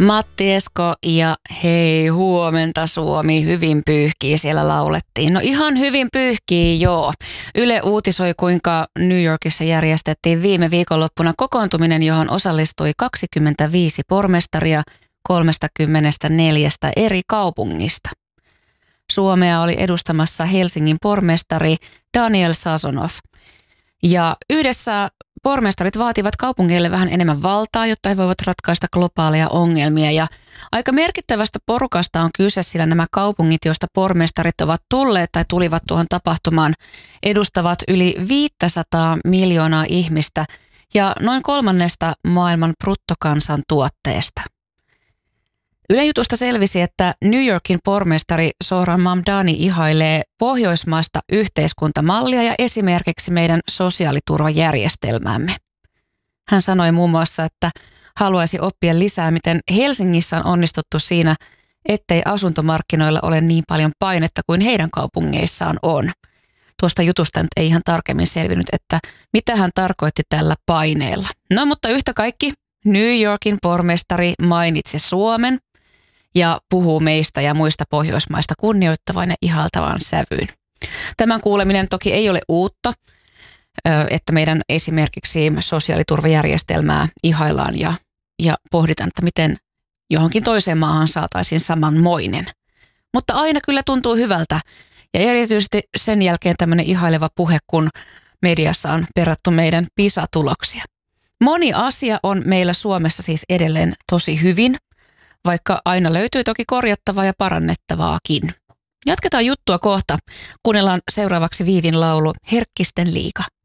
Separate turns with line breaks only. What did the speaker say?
Matti Esko ja hei huomenta Suomi, hyvin pyyhkii siellä laulettiin. No ihan hyvin pyyhkii joo. Yle uutisoi kuinka New Yorkissa järjestettiin viime viikonloppuna kokoontuminen, johon osallistui 25 pormestaria 34 eri kaupungista. Suomea oli edustamassa Helsingin pormestari Daniel Sazonov. Ja yhdessä pormestarit vaativat kaupungeille vähän enemmän valtaa, jotta he voivat ratkaista globaaleja ongelmia. Ja aika merkittävästä porukasta on kyse, sillä nämä kaupungit, joista pormestarit ovat tulleet tai tulivat tuohon tapahtumaan, edustavat yli 500 miljoonaa ihmistä ja noin 1/3 maailman bruttokansantuotteesta. Yle Jutusta selvisi, että New Yorkin pormestari Zohran Mamdani ihailee pohjoismaista yhteiskuntamallia ja esimerkiksi meidän sosiaaliturvajärjestelmäämme. Hän sanoi muun muassa, että haluaisi oppia lisää, miten Helsingissä on onnistuttu siinä, ettei asuntomarkkinoilla ole niin paljon painetta kuin heidän kaupungeissaan on. Tuosta jutusta nyt ei ihan tarkemmin selvinnyt, että mitä hän tarkoitti tällä paineella. No mutta yhtä kaikki New Yorkin pormestari mainitsi Suomen ja puhuu meistä ja muista Pohjoismaista kunnioittavan ja ihaltavan sävyyn. Tämän kuuleminen toki ei ole uutta, että meidän esimerkiksi sosiaaliturvajärjestelmää ihaillaan ja pohditaan, että miten johonkin toiseen maahan saataisiin samanmoinen. Mutta aina kyllä tuntuu hyvältä ja erityisesti sen jälkeen tämmöinen ihaileva puhe, kun mediassa on perattu meidän PISA-tuloksia. Moni asia on meillä Suomessa siis edelleen tosi hyvin, vaikka aina löytyy toki korjattavaa ja parannettavaakin. Jatketaan juttua kohta. Kuunnellaan seuraavaksi Viivin laulu Herkkisten liiga.